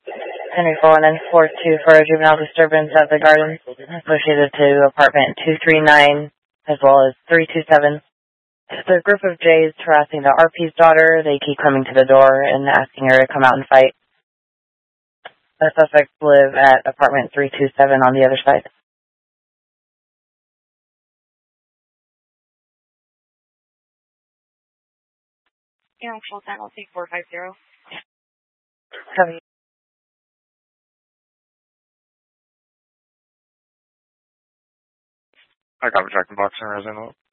Henry 41 and 42 for a juvenile disturbance at the Gardens associated to apartment 239 as well as 327. The group of Jays harassing the RP's daughter. They keep coming to the door and asking her to come out and fight. The suspects live at apartment 327 on the other side. Yeah, full time, I'll take 450. Copy. I got a Jack in the Box and resident.